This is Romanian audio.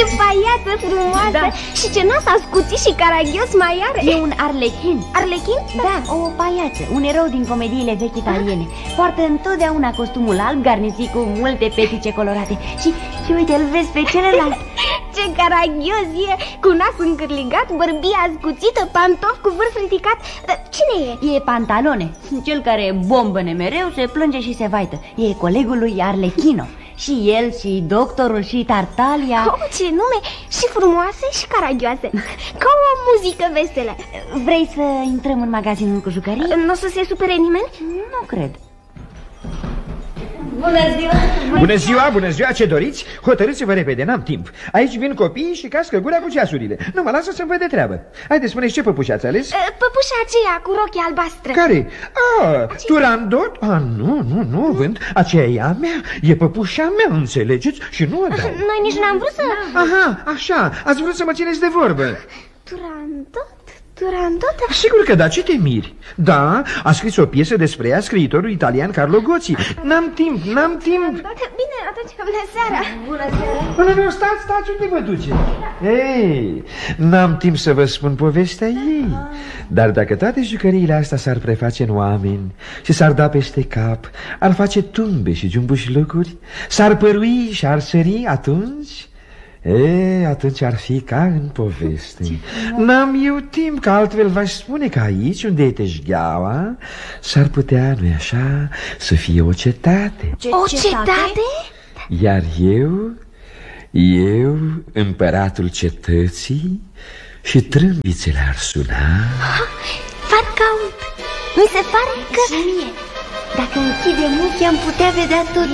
Ce paiață frumoasă! Da. Și ce nas ascuțit și caragios mai are. E un arlechin. Arlechin? Da, o paiață, un erou din comediile vechi italiene. Poartă întotdeauna costumul alb garnițit cu multe petice colorate. Și uite, îl vezi pe celălalt. Ce caragios e, cu nas încârligat, bărbie ascuțită, pantofi cu vârf ridicat. Cine e? E Pantalone, cel care bombăne mereu, se plânge și se vaită. E colegul lui Arlecchino. Și el, și doctorul, și Tartaglia. Oh, ce nume! Și frumoase și caragioase. Ca o muzică veselă. Vrei să intrăm în magazinul cu jucării? Nu o să se supere nimeni? Nu cred. Bună ziua! Bună ziua, bună ziua, ce doriți? Hotărâți-vă repede, n-am timp. Aici vin copiii și cască gura cu ceasurile. Nu mă lasă să-mi văd de treabă. Haideți, spuneți, ce păpuși ați ales? Păpușa aceea cu rochie albastră. Care? Turandot? Nu, vând. Aceea e a mea, e păpușa mea, înțelegeți? Și nu o dau. Noi nici n-am vrut să... Aha, așa, ați vrut să mă țineți de vorbă. Turandot? Sigur că da, ce te miri? Da, a scris o piesă despre ea scriitorul italian Carlo Gozzi. N-am timp. Bine, atunci, bună seara. Bună seara. Nu, stați, unde vă duce? Ei, n-am timp să vă spun povestea ei. Dar dacă toate jucăriile astea s-ar preface în oameni și s-ar da peste cap, ar face tumbe și jumbușlucuri, s-ar părui și ar sări, atunci ar fi ca în poveste. N-am eu timp, că altfel v-aș spune că aici, unde e Teșgheaua, s-ar putea, nu-i așa, să fie o cetate. O cetate? Iar eu, împăratul cetății, și trâmbițele ar suna. Varcaut, mi se pare că... Și mie, dacă închidem ochii, am putea vedea tot.